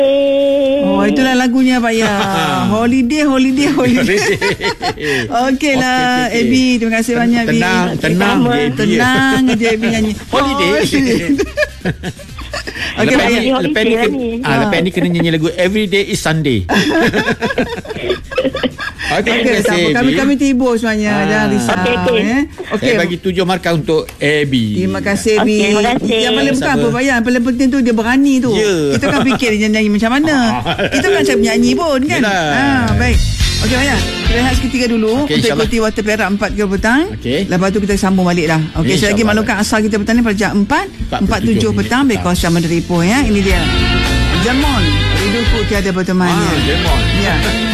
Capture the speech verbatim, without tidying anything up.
Oh, itulah lagunya Pak Ya. Holiday, holiday, holiday. Okey lah, okay, okay, okay. Abi, terima kasih banyak Abi. Tenang, tenang, tenang aja Abi nyanyi. Holiday. Okey, lepas, Pak Ya. ni, lepas, ni, ni. Ah, lepas ni kena nyanyi lagu Everyday is Sunday. Okey, okay, okay, kami kami tiba sebenarnya. Ah. Jangan risau. Okey, okey. Eh? Okay. Saya bagi tujuh markah untuk Abby. Terima kasih, Abby. Okay, terima kasih. Yang paling bukan apa, Pak Ya. Yang paling penting tu dia berani tu. Yeah. Kita kan fikir dia nyanyi macam mana. Kita kan macam nyanyi pun kan. Ha, baik. Okey, Pak Ya. Kita rehat seketika dulu okay, untuk ikuti Warta Perak empat kira petang. Okay. Lepas tu kita sambung balik lah. Okey, sekali lagi maklumkan asal kita petang ni pada jam empat, empat tujuh petang. Baik kawasan Mandiri Ipoh ya. Ini dia. Jamon. Hidupku tiada bertemannya. Ah, Jamon. Ya.